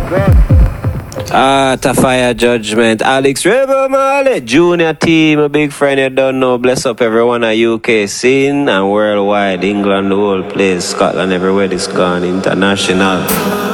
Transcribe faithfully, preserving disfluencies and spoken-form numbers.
Art of Fire Judgment. Alex Rebel Marley, Junior Team, a big friend you don't know. Bless up everyone at U K scene and worldwide. England, the whole place, Scotland, everywhere it's gone. International.